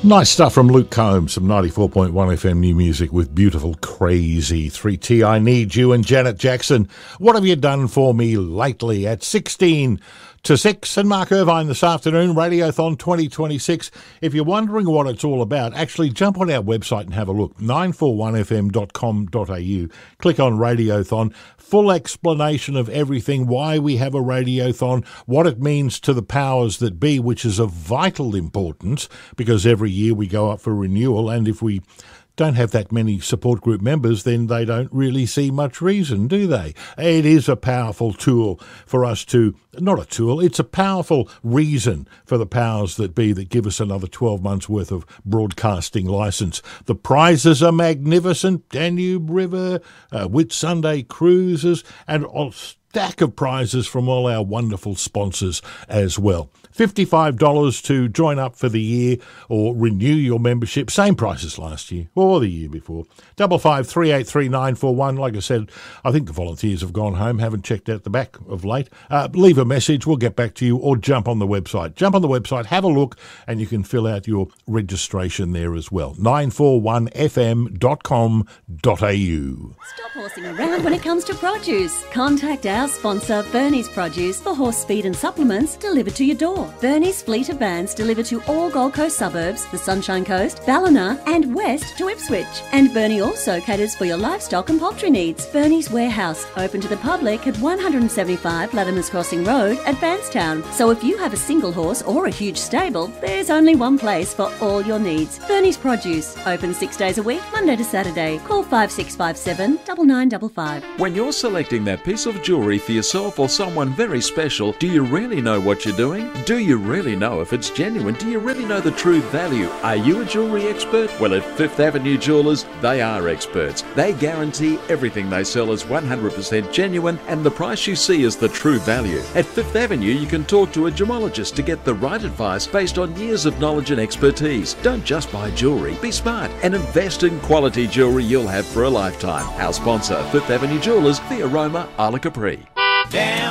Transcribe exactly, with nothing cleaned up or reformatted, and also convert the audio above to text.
Nice stuff from Luke Combs, some ninety-four point one F M new music with beautiful Crazy. three T, I Need You, and Janet Jackson. What have you done for me lately? At sixteen to six, and Mark Irvine this afternoon, Radiothon twenty twenty-six. If you're wondering what it's all about, actually jump on our website and have a look, nine four one f m dot com dot a u. Click on Radiothon. Full explanation of everything, why we have a Radiothon, what it means to the powers that be, which is of vital importance because every year we go up for renewal, and if we don't have that many support group members, then they don't really see much reason, do they? It is a powerful tool for us to, not a tool, it's a powerful reason for the powers that be that give us another twelve months worth of broadcasting licence. The prizes are magnificent: Danube River, uh, Whitsunday Cruises, and a stack of prizes from all our wonderful sponsors as well. fifty-five dollars to join up for the year or renew your membership. Same price as last year or the year before. Double five three eight three nine four one. Like I said, I think the volunteers have gone home, haven't checked out the back of late. Uh, leave a message, we'll get back to you, or jump on the website. Jump on the website, have a look, and you can fill out your registration there as well. nine four one f m dot com dot a u. Stop horsing around when it comes to produce. Contact our sponsor, Bernie's Produce, for horse feed and supplements delivered to your door. Bernie's fleet of vans deliver to all Gold Coast suburbs, the Sunshine Coast, Ballina, and west to Ipswich. And Bernie also caters for your livestock and poultry needs. Bernie's Warehouse, open to the public at one seventy-five Latimer's Crossing Road at Bankstown. So if you have a single horse or a huge stable, there's only one place for all your needs. Bernie's Produce, open six days a week, Monday to Saturday. Call five six five seven, nine nine five five. When you're selecting that piece of jewellery for yourself or someone very special, do you really know what you're doing? Do you really know if it's genuine? Do you really know the true value? Are you a jewellery expert? Well, at Fifth Avenue Jewellers, they are experts. They guarantee everything they sell is one hundred percent genuine, and the price you see is the true value. At Fifth Avenue, you can talk to a gemologist to get the right advice based on years of knowledge and expertise. Don't just buy jewellery, be smart and invest in quality jewellery you'll have for a lifetime. Our sponsor, Fifth Avenue Jewellers, the Aroma, Isla Capri. Damn.